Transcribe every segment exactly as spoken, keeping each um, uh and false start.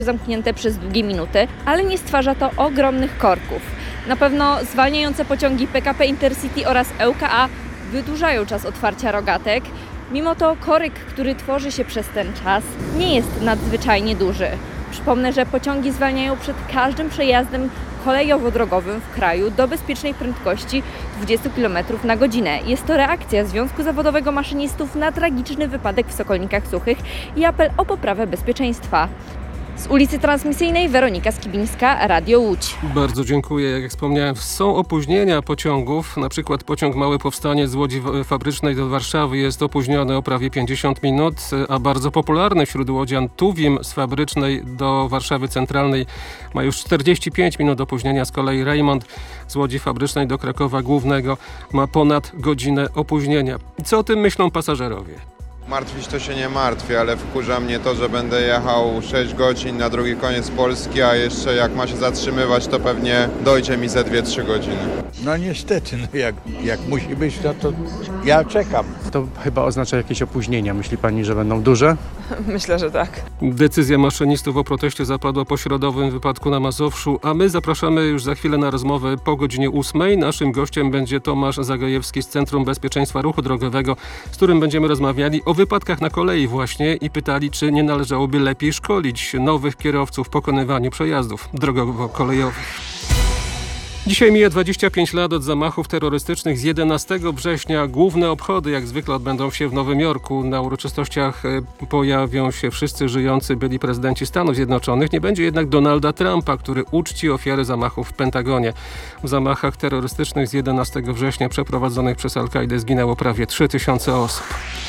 zamknięte przez długie minuty, ale nie stwarza to ogromnych korków. Na pewno zwalniające pociągi P K P Intercity oraz L K A wydłużają czas otwarcia rogatek. Mimo to korek, który tworzy się przez ten czas, nie jest nadzwyczajnie duży. Przypomnę, że pociągi zwalniają przed każdym przejazdem kolejowo-drogowym w kraju do bezpiecznej prędkości dwadzieścia kilometrów na godzinę. Jest to reakcja Związku Zawodowego Maszynistów na tragiczny wypadek w Sokolnikach Suchych i apel o poprawę bezpieczeństwa. Z ulicy Transmisyjnej Weronika Skibińska, Radio Łódź. Bardzo dziękuję. Jak wspomniałem, są opóźnienia pociągów. Na przykład pociąg Małe Powstanie z Łodzi Fabrycznej do Warszawy jest opóźniony o prawie pięćdziesiąt minut, a bardzo popularny wśród łodzian Tuwim z Fabrycznej do Warszawy Centralnej ma już czterdzieści pięć minut opóźnienia. Z kolei Rejmont z Łodzi Fabrycznej do Krakowa Głównego ma ponad godzinę opóźnienia. I co o tym myślą pasażerowie? Martwić to się nie martwię, ale wkurza mnie to, że będę jechał sześć godzin na drugi koniec Polski, a jeszcze jak ma się zatrzymywać, to pewnie dojdzie mi ze dwie trzy godziny. No niestety, no jak, jak musi być, no to ja czekam. To chyba oznacza jakieś opóźnienia. Myśli pani, że będą duże? Myślę, że tak. Decyzja maszynistów o proteście zapadła po środowym wypadku na Mazowszu, a my zapraszamy już za chwilę na rozmowę po godzinie ósmej. Naszym gościem będzie Tomasz Zagajewski z Centrum Bezpieczeństwa Ruchu Drogowego, z którym będziemy rozmawiali o wypadkach na kolei właśnie i pytali, czy nie należałoby lepiej szkolić nowych kierowców w pokonywaniu przejazdów drogowo-kolejowych. Dzisiaj mija dwadzieścia pięć lat od zamachów terrorystycznych z jedenastego września. Główne obchody jak zwykle odbędą się w Nowym Jorku. Na uroczystościach pojawią się wszyscy żyjący byli prezydenci Stanów Zjednoczonych. Nie będzie jednak Donalda Trumpa, który uczci ofiary zamachów w Pentagonie. W zamachach terrorystycznych z jedenastego września przeprowadzonych przez Al-Kaidę zginęło prawie trzy tysiące osób.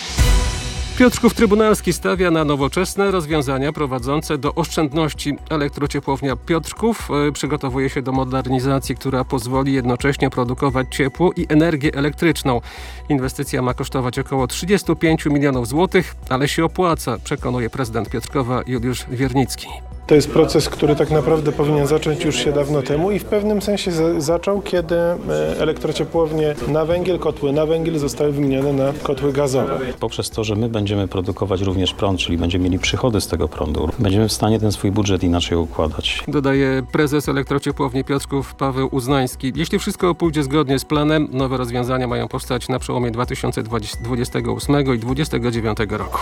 Piotrków Trybunalski stawia na nowoczesne rozwiązania prowadzące do oszczędności. Elektrociepłownia Piotrków przygotowuje się do modernizacji, która pozwoli jednocześnie produkować ciepło i energię elektryczną. Inwestycja ma kosztować około trzydzieści pięć milionów złotych, ale się opłaca, przekonuje prezydent Piotrkowa Juliusz Wiernicki. To jest proces, który tak naprawdę powinien zacząć już się dawno temu i w pewnym sensie z- zaczął, kiedy elektrociepłownie na węgiel, kotły na węgiel zostały wymienione na kotły gazowe. Poprzez to, że my będziemy produkować również prąd, czyli będziemy mieli przychody z tego prądu, będziemy w stanie ten swój budżet inaczej układać. Dodaje prezes elektrociepłowni Piotrków Paweł Uznański. Jeśli wszystko pójdzie zgodnie z planem, nowe rozwiązania mają powstać na przełomie dwa tysiące dwudziestego ósmego i dwa tysiące dwudziestego dziewiątego roku.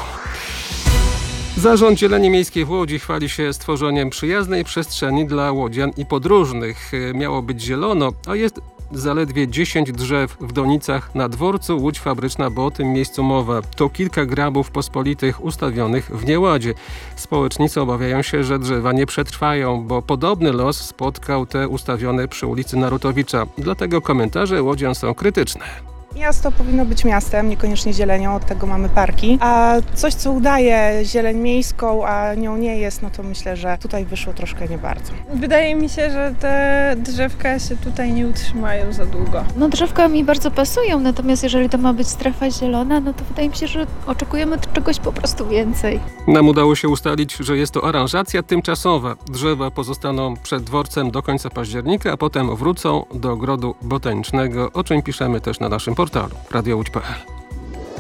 Zarząd Zieleni Miejskiej w Łodzi chwali się stworzeniem przyjaznej przestrzeni dla łodzian i podróżnych. Miało być zielono, a jest zaledwie dziesięć drzew w Donicach na dworcu Łódź Fabryczna, bo o tym miejscu mowa. To kilka grabów pospolitych ustawionych w nieładzie. Społecznicy obawiają się, że drzewa nie przetrwają, bo podobny los spotkał te ustawione przy ulicy Narutowicza. Dlatego komentarze łodzian są krytyczne. Miasto powinno być miastem, niekoniecznie zielenią, od tego mamy parki. A coś, co udaje zieleń miejską, a nią nie jest, no to myślę, że tutaj wyszło troszkę nie bardzo. Wydaje mi się, że te drzewka się tutaj nie utrzymają za długo. No drzewka mi bardzo pasują, natomiast jeżeli to ma być strefa zielona, no to wydaje mi się, że oczekujemy czegoś po prostu więcej. Nam udało się ustalić, że jest to aranżacja tymczasowa. Drzewa pozostaną przed dworcem do końca października, a potem wrócą do ogrodu botanicznego, o czym piszemy też na naszym portalu radio łódź kropka pe el.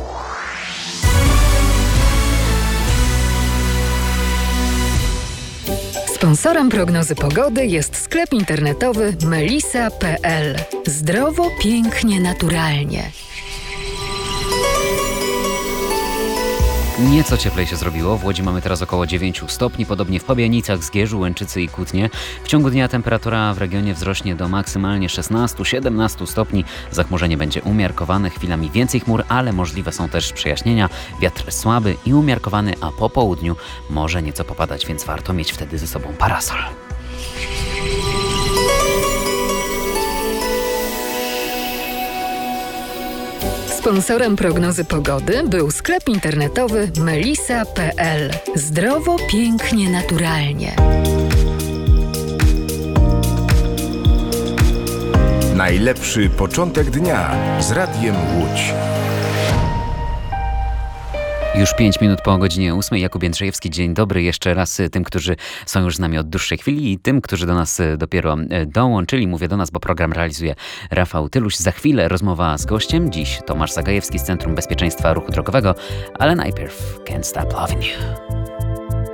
Sponsorem prognozy pogody jest sklep internetowy melisa kropka pe el. Zdrowo, pięknie, naturalnie. Nieco cieplej się zrobiło. W Łodzi mamy teraz około dziewięć stopni, podobnie w Pabianicach, Zgierzu, Łęczycy i Kutnie. W ciągu dnia temperatura w regionie wzrośnie do maksymalnie szesnaście siedemnaście stopni. Zachmurzenie będzie umiarkowane, chwilami więcej chmur, ale możliwe są też przejaśnienia. Wiatr słaby i umiarkowany, a po południu może nieco popadać, więc warto mieć wtedy ze sobą parasol. Sponsorem prognozy pogody był sklep internetowy melisa kropka pe el. Zdrowo, pięknie, naturalnie. Najlepszy początek dnia z Radiem Łódź. Już pięć minut po godzinie ósmej. Jakub Jędrzejewski, dzień dobry jeszcze raz tym, którzy są już z nami od dłuższej chwili i tym, którzy do nas dopiero dołączyli. Mówię do nas, bo program realizuje Rafał Tyluś. Za chwilę rozmowa z gościem. Dziś Tomasz Zagajewski z Centrum Bezpieczeństwa Ruchu Drogowego, ale najpierw Can't Stop Loving You.